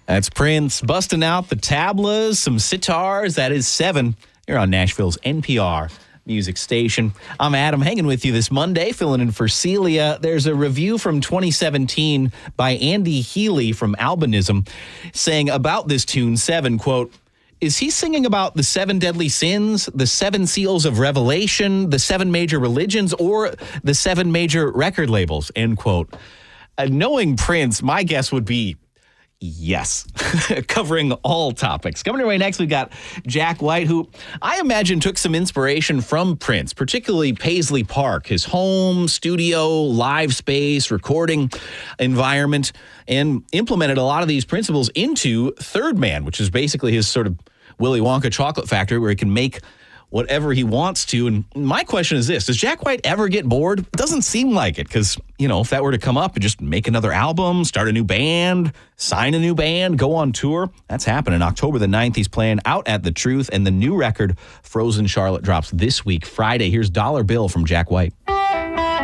That's Prince busting out the tablas, some sitars. That is 7. You're on Nashville's NPR music station. I'm Adam, hanging with you this Monday, filling in for Celia. There's a review from 2017 by Andy Healy from Albinism saying about this tune, 7, quote, "Is he singing about the 7 deadly sins, the 7 seals of Revelation, the 7 major religions, or the 7 major record labels?" End quote. Knowing Prince, my guess would be yes, covering all topics. Coming your way next, we've got Jack White, who I imagine took some inspiration from Prince, particularly Paisley Park, his home, studio, live space, recording environment, and implemented a lot of these principles into Third Man, which is basically his sort of Willy Wonka chocolate factory where he can make whatever he wants to. And my question is this: does Jack White ever get bored? It doesn't seem like it, because, you know, if that were to come up and just make another album, start a new band, sign a new band, go on tour, that's happening. October the 9th, he's playing out at The Truth, and the new record, Frozen Charlotte, drops this week, Friday. Here's Dollar Bill from Jack White.